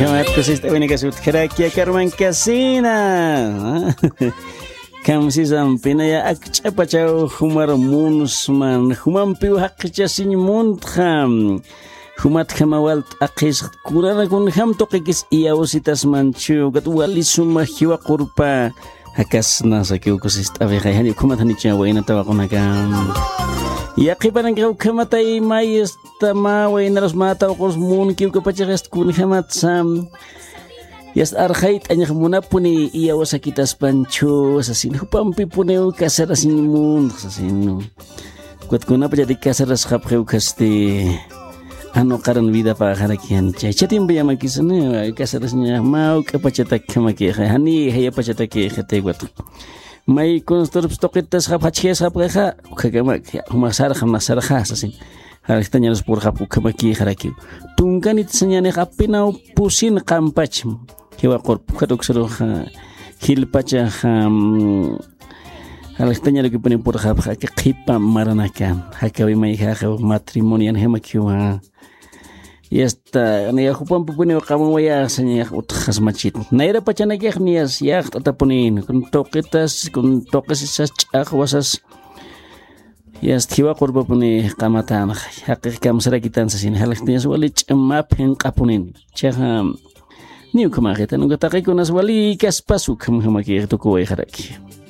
Kamat kusist awini kasut karakia karman kasina. Kamsi zampina ya akchapachau humar munusman humam piu hakchasin muntham. Humat kamawalt akis kurana kun ham tokikis iausitas manchu gat wali suma hiwa kurpa hakas nasa kiu kusist awini hani kumat hani chawa ina tawakunakam. Yaqiparan kau kamatai mayas tama wayna los mata okos mun kiu kapachakast kun hamatsam yas arhait anyak muna puni iya wasakitas pancho sasin hupampi puneu kasarasin mun sasin kuat kuna pa jadi kasaras khapkheu kaste ano karan vida pa harakian chatim ba yamakisne kasarasnya mau kapachatak kamaki hani haya pachatake khate wat may construct stokitas khap hachkes khap kha khagama masar khamasar khasasin harikhtanya los por khap kamaki kharaki tungkanit senyane khapinau pusin kampach kiwa korp khatuk sero hilpacha harikhtanya lagi puni por khap kha khipa maranakan hakawi may kha matrimonian hemakiwa yesta ani akupam pupuni kamu waya sanya utkhas machit naira pachana ke khnias ya tapunin kun tokitas kun tokisas akhwasas yest kiwa qurba puni qamatan haqiq kam sarakitan sasin halaktias wali chmapin qapunin chaham niu kama khitan ugata qikunas wali kaspasu kam hamaki to ko kharaki